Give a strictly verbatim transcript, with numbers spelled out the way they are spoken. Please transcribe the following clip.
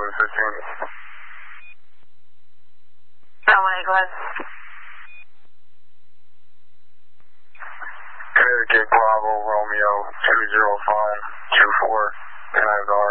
with fifteen. Salamalaik, go ahead. Connecticut Bravo Romeo two zero five two four, and I have R.